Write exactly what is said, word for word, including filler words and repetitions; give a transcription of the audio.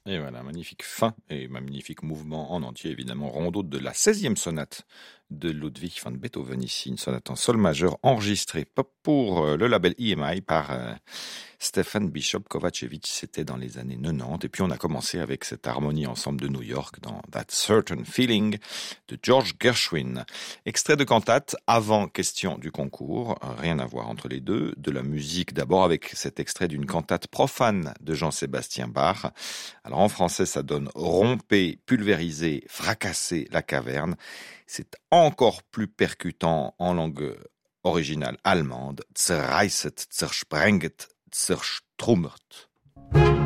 Et voilà, magnifique fin et magnifique mouvement en entier, évidemment, rondo de la seizième sonate de Ludwig van Beethoven, ici, une sonate en sol majeur enregistrée pour le label E M I par euh, Stefan Bishop Kovacevic, c'était dans les années quatre-vingt-dix. Et puis on a commencé avec cette harmonie ensemble de New York dans That Certain Feeling de George Gershwin. Extrait de cantate avant question du concours, rien à voir entre les deux. De la musique d'abord avec cet extrait d'une cantate profane de Jean-Sébastien Bach. Alors en français ça donne rompez, pulvérisez, fracassez la caverne. C'est encore plus percutant en langue originale allemande. Zerreißet, zersprenget, zerstrummert.